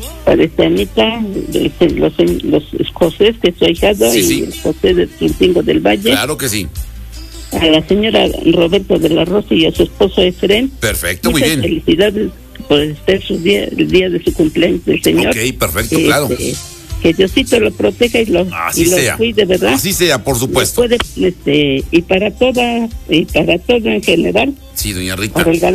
para esta Anita, los José, que es su ahijado, Sí, y sí. el José de Tulcingo del Valle. Claro que sí. A la señora Roberto de la Rosa y a su esposo Efren. Perfecto, muy Muchas bien. felicidades por estar el día de su cumpleaños del Señor. Ok, perfecto, claro. Que Diosito lo proteja y lo cuide, ¿verdad? Así sea, por supuesto. Y para toda en general. Sí, doña Rita. Para el